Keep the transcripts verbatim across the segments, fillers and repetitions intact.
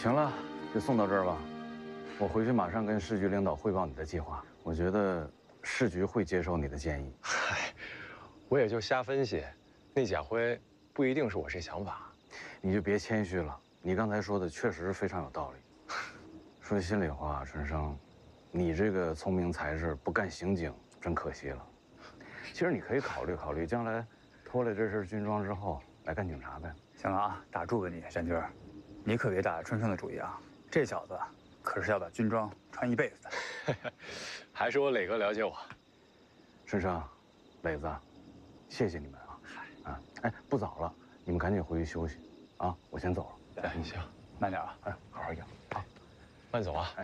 行了，就送到这儿吧。我回去马上跟市局领导汇报你的计划。我觉得市局会接受你的建议。 嗨，我也就瞎分析，那家辉不一定是我这想法。 你就别谦虚了，你刚才说的确实是非常有道理。说心里话，春生，你这个聪明才智不干刑警真可惜了。其实你可以考虑考虑，将来脱了这身军装之后来干警察呗。 行了啊，打住吧你，山军，你可别打春生的主意啊！这小子可是要把军装穿一辈子的。 还是我磊哥了解我。 春生，磊子，谢谢你们啊！啊，哎，不早了，你们赶紧回去休息啊！我先走了。 哎，行， 慢点啊！ 哎，好好养啊， 慢走啊！ 哎，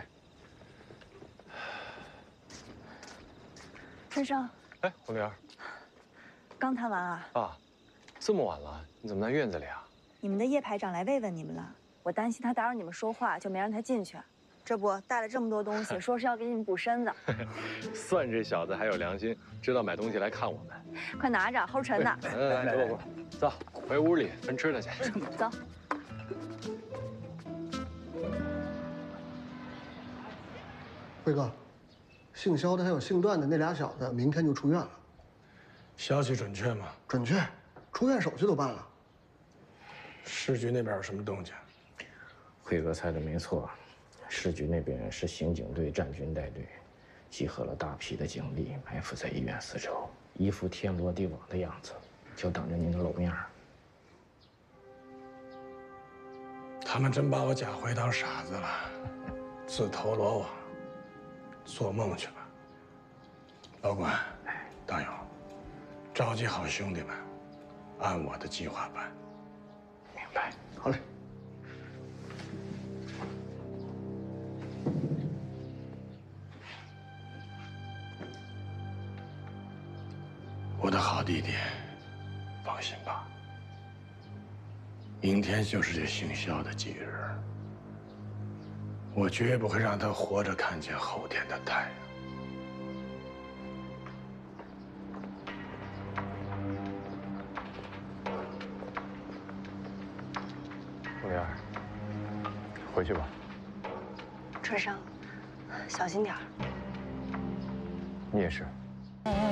春生， 哎，红莲， 刚谈完啊？ 啊，这么晚了，你怎么在院子里啊？ 你们的叶排长来慰问你们了，我担心他打扰你们说话，就没让他进去。这不带了这么多东西，说是要给你们补身子。 算这小子还有良心，知道买东西来看我们。 快拿着，齁沉呢。 嗯，来来来，走，回屋里分吃的去。 走。 辉哥，姓肖的还有姓段的那俩小子，明天就出院了。 消息准确吗？ 准确，出院手续都办了。 市局那边有什么动静？ 辉哥猜的没错，市局那边是刑警队站军带队，集合了大批的警力，埋伏在医院四周，一副天罗地网的样子，就等着您的露面。 他们真把我贾辉当傻子了，自投罗网，做梦去吧。老管，党友，召集好兄弟们，按我的计划办。 明白。 好嘞。 我的好弟弟，放心吧，明天就是这姓肖的忌日，我绝不会让他活着看见后天的太阳。 红莲，回去吧。 春生，小心点儿。 你也是。